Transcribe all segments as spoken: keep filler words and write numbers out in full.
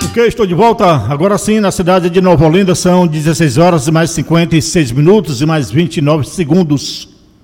Ok, estou de volta. Agora sim, na cidade de Nova Olinda, são dezesseis horas e mais cinquenta e seis minutos e mais vinte e nove segundos.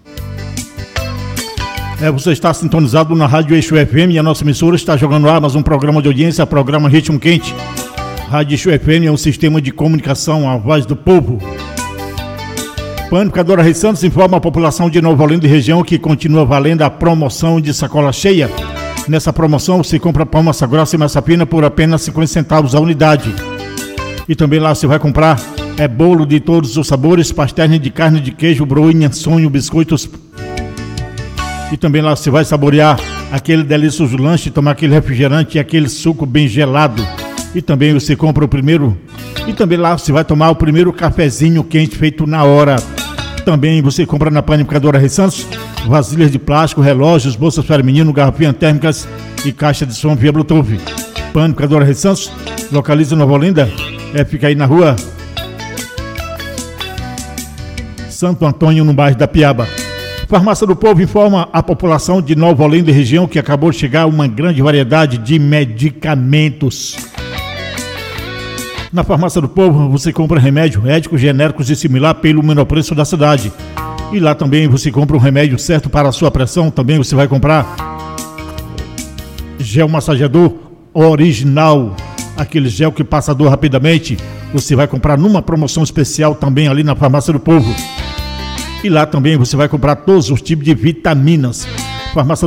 É, você está sintonizado na Rádio Eixo F M e a nossa emissora está jogando ar mais um programa de audiência, programa Ritmo Quente. Rádio Eixo F M é um sistema de comunicação, a voz do povo. Panificadora Reis Santos informa a população de Nova Olinda e região que continua valendo a promoção de sacola cheia. Nessa promoção você compra pão, massa grossa e massa fina por apenas cinquenta centavos a unidade. E também lá você vai comprar é bolo de todos os sabores, pastéis de carne, de queijo, broinha, sonho, biscoitos. E também lá você vai saborear aquele delicioso lanche, tomar aquele refrigerante e aquele suco bem gelado. E também você compra o primeiro... E também lá você vai tomar o primeiro cafezinho quente feito na hora. Também você compra na Panificadora Reis Santos vasilhas de plástico, relógios, bolsas para menino, garrafinhas térmicas e caixa de som via Bluetooth. Panificadora Reis Santos, localiza Nova Olinda, é, fica aí na rua Santo Antônio, no bairro da Piaba. Farmácia do Povo informa a população de Nova Olinda e região que acabou de chegar uma grande variedade de medicamentos. Na Farmácia do Povo você compra remédio, médicos genéricos e similar pelo menor preço da cidade. E lá também você compra um remédio certo para a sua pressão. Também você vai comprar gel massageador original, aquele gel que passa a dor rapidamente. Você vai comprar numa promoção especial também ali na Farmácia do Povo. E lá também você vai comprar todos os tipos de vitaminas. Farmácia